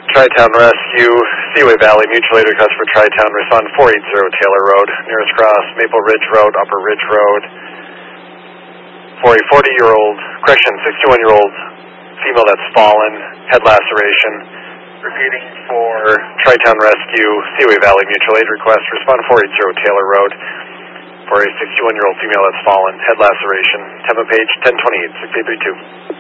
Tri-Town Rescue, Seaway Valley Mutual Aid request for Tri-Town, respond 480 Taylor Road, nearest cross, Maple Ridge Road, Upper Ridge Road, for a 40-year-old, 61-year-old female that's fallen, head laceration. Repeating for Tri-Town Rescue, Seaway Valley Mutual Aid request, respond 480 Taylor Road, for a 61-year-old female that's fallen, head laceration. Tempa page 1028, 6832.